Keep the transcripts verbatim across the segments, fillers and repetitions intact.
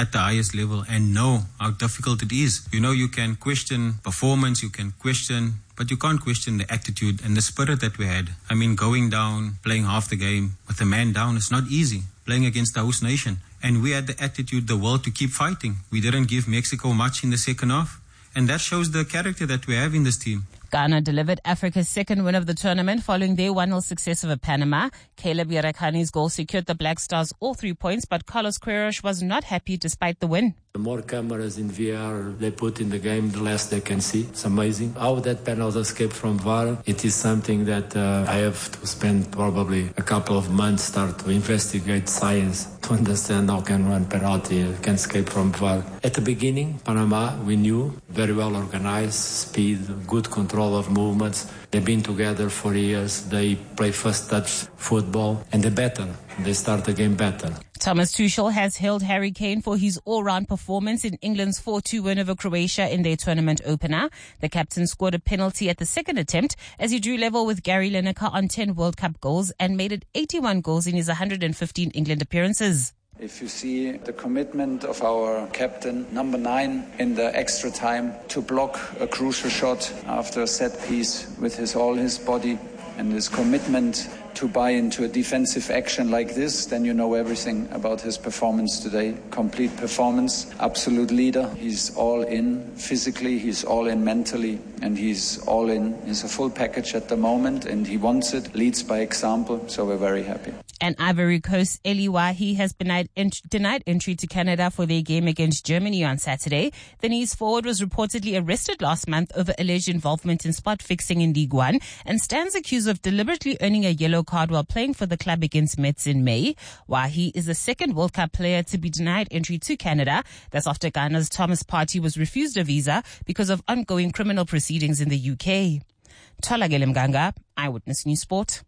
at the highest level and know how difficult it is. You know, you can question performance, you can question, but you can't question the attitude and the spirit that we had. I mean, going down, playing half the game with a man down, it's not easy, playing against the host nation. And we had the attitude, the will to keep fighting. We didn't give Mexico much in the second half. And that shows the character that we have in this team. Ghana delivered Africa's second win of the tournament following their one nil success over Panama. Caleb Yarakani's goal secured the Black Stars all three points, but Carlos Queiroz was not happy despite the win. The more cameras in V R they put in the game, the less they can see. It's amazing. How that penalty escaped from V A R, it is something that uh, I have to spend probably a couple of months, start to investigate science to understand how can one penalty can escape from V A R. At the beginning, Panama, we knew, very well organized, speed, good control of movements. They've been together for years. They play first touch football and they're better. They start the game better. Thomas Tuchel has hailed Harry Kane for his all-round performance in England's four two win over Croatia in their tournament opener. The captain scored a penalty at the second attempt as he drew level with Gary Lineker on ten World Cup goals and made it eighty-one goals in his one hundred fifteen England appearances. If you see the commitment of our captain, number nine, in the extra time to block a crucial shot after a set piece with his all his body and his commitment to buy into a defensive action like this, then you know everything about his performance today. Complete performance, absolute leader. He's all in physically, he's all in mentally, and he's all in. He's a full package at the moment, and he wants it, leads by example, so we're very happy. And Ivory Coast Eli Wahi has denied, ent- denied entry to Canada for their game against Germany on Saturday. The Nice forward was reportedly arrested last month over alleged involvement in spot fixing in Ligue one and stands accused of deliberately earning a yellow card while playing for the club against Metz in May. Wahi is the second World Cup player to be denied entry to Canada. That's after Ghana's Thomas Partey was refused a visa because of ongoing criminal proceedings in the U K. Tolagele Mganga, Eyewitness News Sport.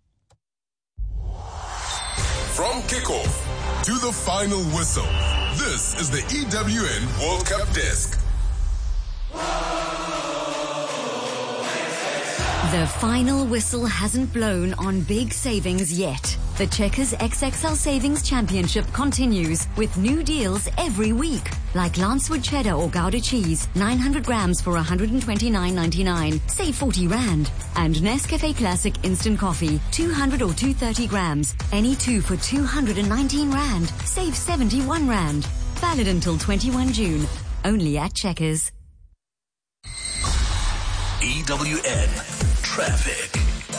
From kickoff to the final whistle, this is the E W N World Cup Desk. The final whistle hasn't blown on big savings yet. The Checkers X X L Savings Championship continues with new deals every week. Like Lancewood Cheddar or Gouda Cheese, nine hundred grams for one hundred twenty-nine ninety-nine, save forty rand. And Nescafe Classic Instant Coffee, two hundred or two hundred thirty grams, any two for two hundred nineteen rand, save seventy-one rand. Valid until twenty-first June. Only at Checkers. E W N Traffic.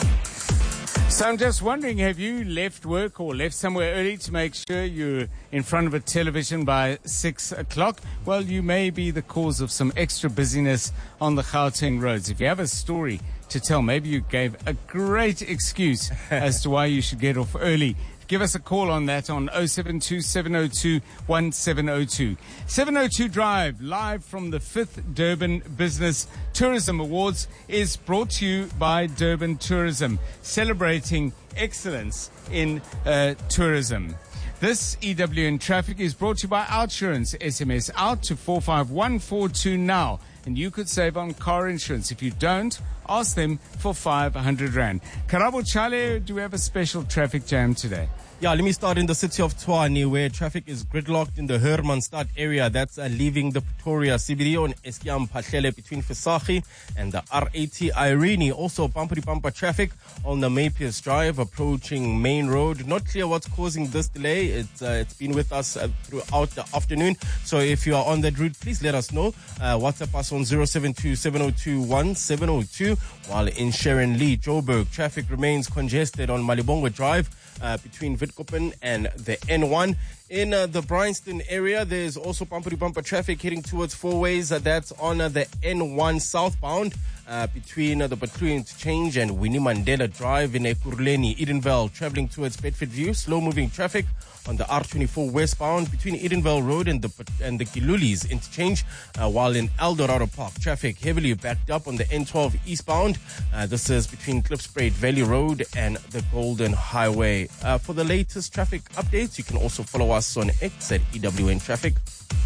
So I'm just wondering, have you left work or left somewhere early to make sure you're in front of a television by six o'clock? Well, you may be the cause of some extra busyness on the Gauteng roads. If you have a story to tell, maybe you gave a great excuse as to why you should get off early. Give us a call on that on oh seven two, seven oh two, one seven oh two. seven oh two Drive, live from the fifth Durban Business Tourism Awards, is brought to you by Durban Tourism, celebrating excellence in uh, tourism. This E W N Traffic is brought to you by Outsurance. S M S out to four five one four two now, and you could save on car insurance. If you don't, ask them for five hundred rand. Karabo Chale, do we have a special traffic jam today? Yeah, let me start in the city of Tshwane, where traffic is gridlocked in the Hermanstad area. That's uh, leaving the Pretoria C B D on Eskiam Pahlele between Fisagi and the R eighty Irene. Also, bumper bumper traffic on the Mapius Drive approaching Main Road. Not clear what's causing this delay. It's, uh, it's been with us uh, throughout the afternoon. So if you are on that route, please let us know. Uh, WhatsApp us on zero seven two, seven oh two, one seven oh two. While in Sharon Lee, Joburg, traffic remains congested on Malibongo Drive uh, between Witkoppen and the N one. In uh, the Bryanston area, there's also bumper-to-bumper traffic heading towards Four Ways. Uh, that's on uh, the N one southbound uh, between uh, the Batlu Interchange and Winnie Mandela Drive in Ekurhuleni, Edenvale, traveling towards Bedfordview. Slow-moving traffic on the R twenty-four westbound between Edenvale Road and the and the Kilulis Interchange, uh, while in Eldorado Park, traffic heavily backed up on the N twelve eastbound. Uh, this is between Klipspruit Valley Road and the Golden Highway. Uh, for the latest traffic updates, you can also follow us on X at E W N Traffic.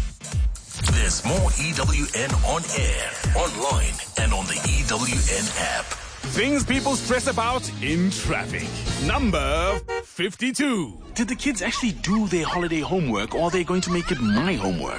There's more E W N on air, online, and on the E W N app. Things people stress about in traffic. Number fifty-two. Did the kids actually do their holiday homework, or are they going to make it my homework?